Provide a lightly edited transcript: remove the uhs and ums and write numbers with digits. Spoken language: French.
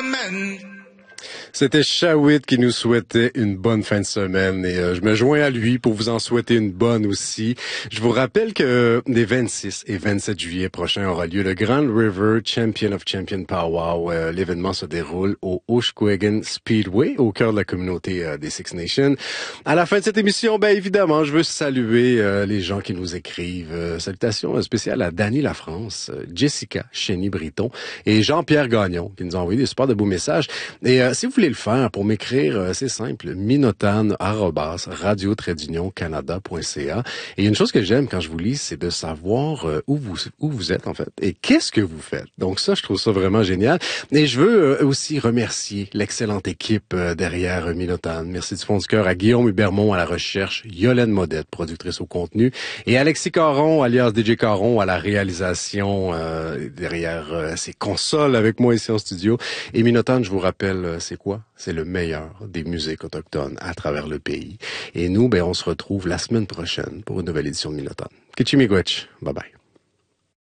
semaine. C'était Shawit qui nous souhaitait une bonne fin de semaine et je me joins à lui pour vous en souhaiter une bonne aussi. Je vous rappelle que les 26 et 27 juillet prochains aura lieu le Grand River Champion of Champions Powwow. L'événement se déroule au Oshkogan Speedway, au cœur de la communauté des Six Nations. À la fin de cette émission, bien évidemment, je veux saluer les gens qui nous écrivent. Salutations spéciales à Dany Lafrance, Jessica Chény-Briton et Jean-Pierre Gagnon qui nous ont envoyé des super de beaux messages. Et si vous voulez le faire, pour m'écrire, c'est simple, minotan@radio-canada.ca. Et une chose que j'aime quand je vous lis, c'est de savoir où vous êtes, en fait, et qu'est-ce que vous faites. Donc ça, je trouve ça vraiment génial. Et je veux aussi remercier l'excellente équipe derrière Minotan. Merci du fond du cœur à Guillaume Hubermont à la recherche, Yolène Modette, productrice au contenu, et Alexis Caron, alias DJ Caron, à la réalisation derrière ces consoles avec moi ici en studio. Et Minotan, je vous rappelle, c'est quoi? C'est le meilleur des musiques autochtones à travers le pays. Et nous, on se retrouve la semaine prochaine pour une nouvelle édition de Minotan. Kichimigwech. Bye bye.